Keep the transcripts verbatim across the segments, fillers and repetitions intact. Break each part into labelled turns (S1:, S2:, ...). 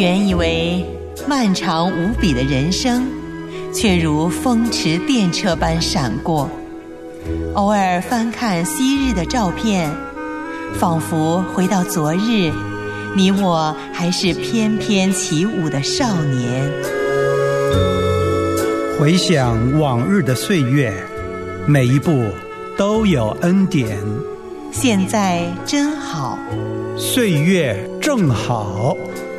S1: 原以为漫长无比的人生，却如风驰电掣般闪过。偶尔翻看昔日的照片，仿佛回到昨日，你我还是翩翩起舞的少年。
S2: 回想往日的岁月，每一步都有恩典。
S1: 现在真好，
S2: 岁月正好。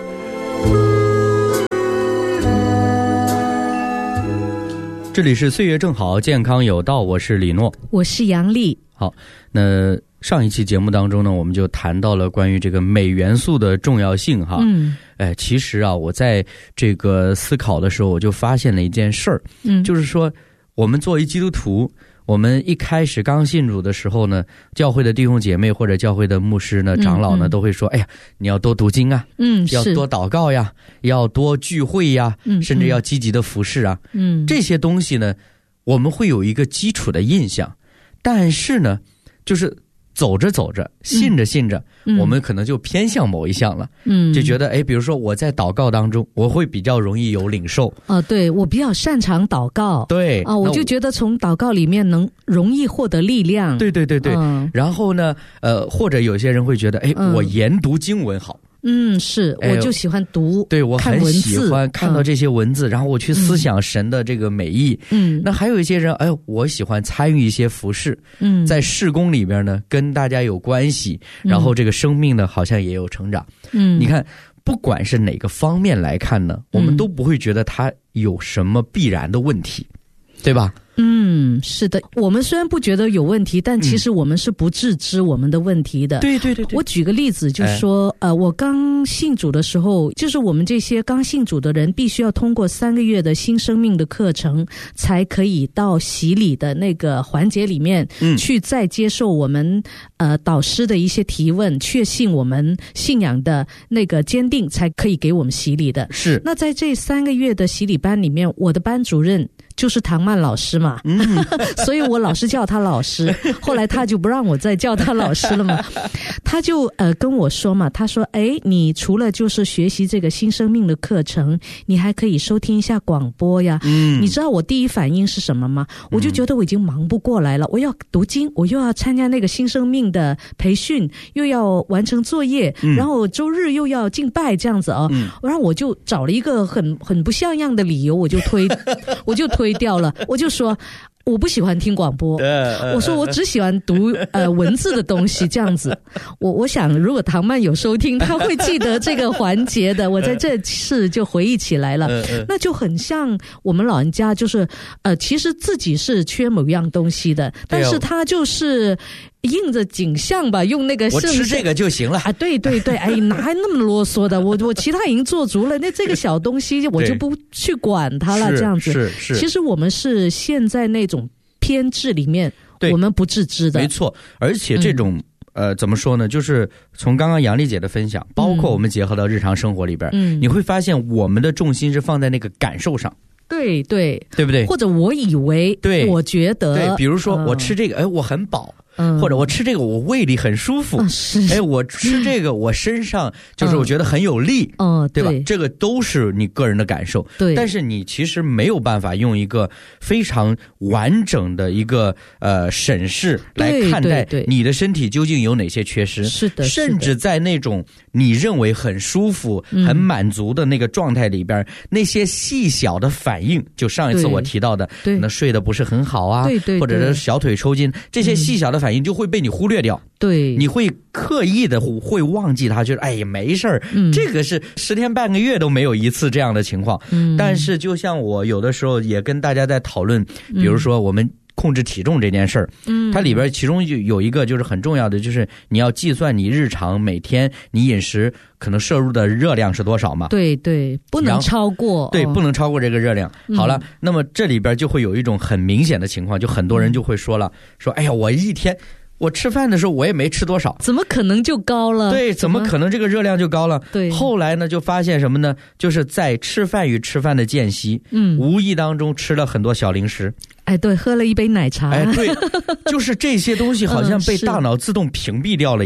S3: 这里是岁月正好，健康有道，我是李诺，
S4: 我是杨丽。
S3: 好，那上一期节目当中呢，我们就谈到了关于这个镁元素的重要性哈。嗯，哎，其实啊，我在这个思考的时候，我就发现了一件事儿，嗯，就是说我们作为基督徒，我们一开始刚信主的时候呢，教会的弟兄姐妹或者教会的牧师呢、长老呢，嗯嗯都会说，哎呀，你要多读经啊，嗯，要多祷告呀，要多聚会呀，嗯，甚至要积极的服侍啊，嗯，这些东西呢，我们会有一个基础的印象，但是呢，就是走着走着，信着信着、嗯、我们可能就偏向某一项了，嗯，就觉得哎，比如说我在祷告当中，我会比较容易有领受
S4: 啊、呃，对，我比较擅长祷告，
S3: 对
S4: 啊、呃，我就觉得从祷告里面能容易获得力量，
S3: 对对对对、嗯，然后呢，呃，或者有些人会觉得，哎、嗯，我研读经文好。
S4: 嗯，是，我就喜欢读，
S3: 对，我很喜欢看到这些文字、嗯、然后我去思想神的这个美意。嗯，那还有一些人，哎，我喜欢参与一些服事，嗯，在事工里边呢，跟大家有关系，然后这个生命呢，好像也有成长。嗯，你看，不管是哪个方面来看呢，我们都不会觉得它有什么必然的问题，对吧？
S4: 嗯，是的，我们虽然不觉得有问题，但其实我们是不自知我们的问题的。嗯、对对对对。我举个例子，就是说、哎，呃，我刚信主的时候，就是我们这些刚信主的人，必须要通过三个月的新生命的课程，才可以到洗礼的那个环节里面，嗯，去再接受我们呃导师的一些提问，确信我们信仰的那个坚定，才可以给我们洗礼的。是。那在这三个月的洗礼班里面，我的班主任就是唐曼老师嘛，嗯、所以我老是叫他老师，后来他就不让我再叫他老师了嘛，他就呃跟我说嘛，他说，哎，你除了就是学习这个新生命的课程，你还可以收听一下广播呀。嗯，你知道我第一反应是什么吗？我就觉得我已经忙不过来了，我要读经，我又要参加那个新生命的培训，又要完成作业，嗯、然后周日又要敬拜这样子啊，嗯、然后我就找了一个很很不像样的理由，我就推，我就推。推掉了，我就说我不喜欢听广播，我说我只喜欢读呃文字的东西，这样子。我我想，如果唐曼有收听，他会记得这个环节的。我在这次就回忆起来了，那就很像我们老人家，就是呃，其实自己是缺某样东西的，但是他就是应着景象吧，用那个
S3: 我吃这个就行了
S4: 啊！对对对，哎，哪还那么啰嗦的？我我其他已经做足了，那这个小东西我就不去管它了，这样子。是是。其实我们是现在那种偏执里面，我们不自知的。
S3: 没错，而且这种、嗯、呃怎么说呢？就是从刚刚杨丽姐的分享，包括我们结合到日常生活里边，嗯，你会发现我们的重心是放在那个感受上。
S4: 对对，
S3: 对不对？
S4: 或者我以为，对，我觉得，
S3: 对，比如说我吃这个，哎、嗯，我很饱。嗯，或者我吃这个我胃里很舒服，嗯、哎，我吃这个我身上就是我觉得很有力，嗯，嗯对吧？对，这个都是你个人的感受，对。但是你其实没有办法用一个非常完整的一个呃审视来看待你的身体究竟有哪些缺失，是的。甚至在那种你认为很舒服、嗯、很满足的那个状态里边，那些细小的反应，就上一次我提到的，可能睡得不是很好啊，对对，或者是小腿抽筋，这些细小的反应就会被你忽略掉，对，你会刻意的会忘记它，就是哎呀没事儿、嗯，这个是十天半个月都没有一次这样的情况。嗯，但是就像我有的时候也跟大家在讨论，比如说我们控制体重这件事儿，嗯，它里边其中有一个就是很重要的，就是你要计算你日常每天你饮食可能摄入的热量是多少嘛？对对，不能超过，对，不能超过这个热量。嗯、好了，那么这里边就会有一种很明显的情况，就很多人就会说了，嗯、说哎呀，我一天。我吃饭的时候我也没吃多少，
S4: 怎么可能就高了？对，
S3: 怎么可能这个热量就高了？对，后来呢就发现什么呢？就是在吃饭与吃饭的间隙，嗯，无意当中吃了很多小零食。
S4: 哎，对，喝了一杯奶茶。
S3: 哎，对，就是这些东西好像被大脑自动屏蔽掉了一样。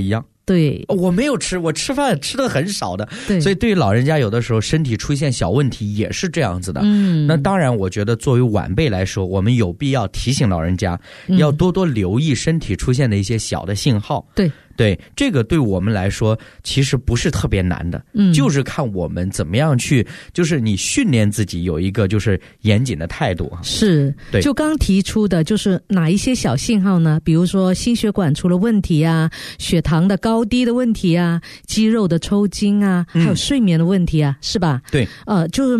S4: 对，
S3: 我没有吃，我吃饭吃的很少的，对，所以对于老人家有的时候身体出现小问题也是这样子的。嗯，那当然我觉得作为晚辈来说，我们有必要提醒老人家、嗯、要多多留意身体出现的一些小的信号。
S4: 对
S3: 对，这个对我们来说其实不是特别难的，嗯，就是看我们怎么样去，就是你训练自己有一个就是严谨的态度。
S4: 是，对，就刚提出的就是哪一些小信号呢？比如说心血管出了问题啊，血糖的高低的问题啊，肌肉的抽筋啊，还有睡眠的问题啊，嗯、是吧？
S3: 对，
S4: 呃，就是